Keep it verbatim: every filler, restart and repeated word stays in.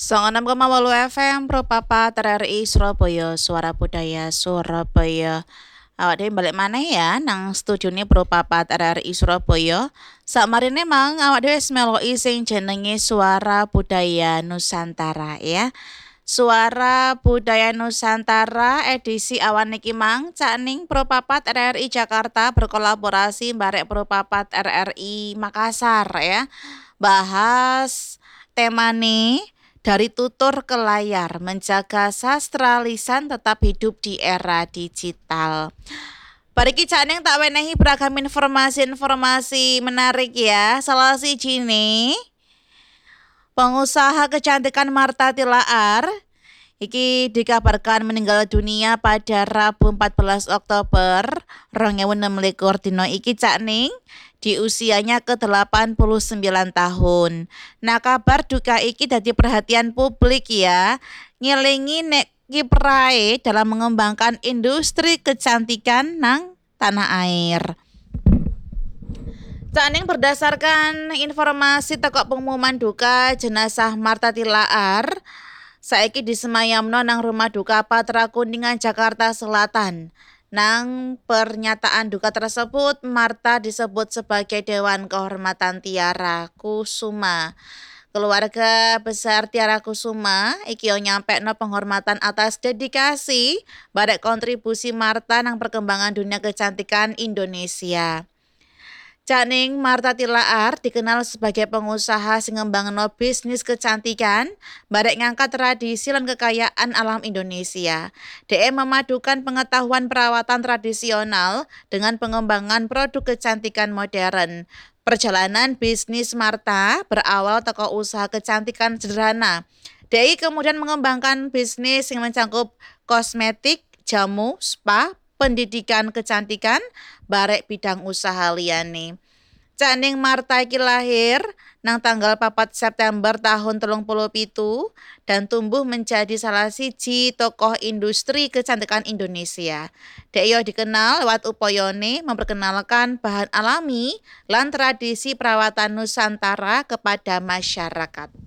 Songonem koma wolu F M Pro Papa R R I Surabaya Suara Budaya Surabaya. Awak dhewe balik maneh ya nang studione Pro Papa R R I Surabaya. Sakmarine mang awak dhewe wis meloki sing jenenge Suara Budaya Nusantara ya. Suara Budaya Nusantara edisi awan iki mang Cakning Pro Papat R R I Jakarta berkolaborasi barek Pro Papat R R I Makassar ya. Bahas temane dari tutur ke layar, menjaga sastra lisan tetap hidup di era digital. Bariki Cakning tak wenehi beragam informasi-informasi menarik ya. Salah siji nih, pengusaha kecantikan Martha Tilaar iki dikabarkan meninggal dunia pada Rabu empat belas Oktober dua ribu enam belas dino iki Cakning di usianya ke delapan puluh sembilan tahun. Nah, kabar duka iki dadi perhatian publik ya. Nyelingi nek kiprahe dalam mengembangkan industri kecantikan nang tanah air. Cakning berdasarkan informasi teko pengumuman duka jenazah Martha Tilaar saiki disemayamno nang rumah duka Patra Kuningan Jakarta Selatan. Nang pernyataan duka tersebut, Martha disebut sebagai Dewan Kehormatan Tiara Kusuma. Keluarga besar Tiara Kusuma iki yo nyampekno penghormatan atas dedikasi barek kontribusi Martha nang perkembangan dunia kecantikan Indonesia. Cakning Martha Tilaar dikenal sebagai pengusaha sing ngembangno bisnis kecantikan, barek ngangkat tradisi lan kekayaan alam Indonesia. D E memadukan pengetahuan perawatan tradisional dengan pengembangan produk kecantikan modern. Perjalanan bisnis Martha berawal teko usaha kecantikan sederhana. D I kemudian mengembangkan bisnis yang mencangkup kosmetik, jamu, spa, pendidikan kecantikan, barek bidang usaha liyane. Cakning Martha iki lahir nang tanggal papat September tahun telung puluh pitu dan tumbuh menjadi salah siji tokoh industri kecantikan Indonesia. Dek yo dikenal lewat upayane memperkenalkan bahan alami lan tradisi perawatan Nusantara kepada masyarakat.